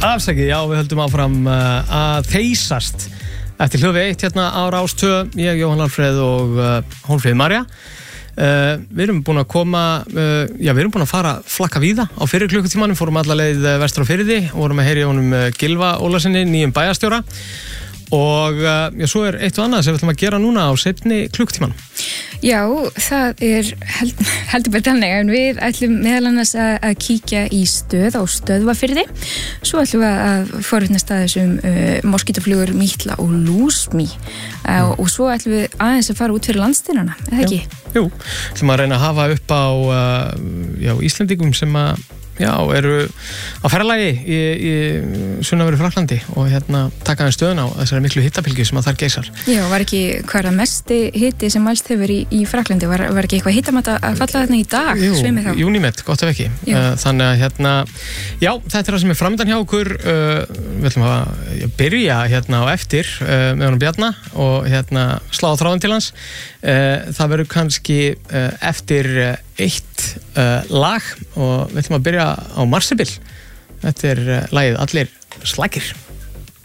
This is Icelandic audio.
Afsakið, já, við höldum áfram að þeysast eftir hljófi 1 hérna á Rás 2, ég, Jóhann Alfreð og Hólmfríður María. Við erum búin að koma, við erum búin að fara flakka víða á fyrir klukkutímanum, fórum alla leið vestur á Firði og vorum að heyra í honum Gylfa Ólasinni, nýjum bæjarstjóra. Og svo eitt og annað sem við ætlum að gera núna á seinni klukktíman. Já, það heldur betur þannig, en við ætlum meðal annars að kíkja í stöð á Stöðvarfirði. Svo ætlum við að forvitnast að þessum moskítaflugur Mítla og Lúsmý og svo ætlum við aðeins að fara út fyrir landsteinana, eða ekki? Jú, ætlum að reyna að hafa upp á Íslendingum sem eru á ferðalagi í sunnanverðu Frakklandi og taka þeim stöðuna á þessari miklu hitabylgju sem að þar geysar. Já, var ekki hvað mesti hiti sem mælst hefur í Frakklandi? Var ekki eitthvað hitamat að falla þarna í dag? Jú, júnímet, gott ef ekki. Þannig að þetta er það sem er framöndan hjá okkur. Við ætlum að byrja á eftir með honum Bjarna og slá á þráðan til hans. Það verður kannski eftir eitt lag og við ætlum að byrja á Marsibil. Þetta er lagið Allir slagir.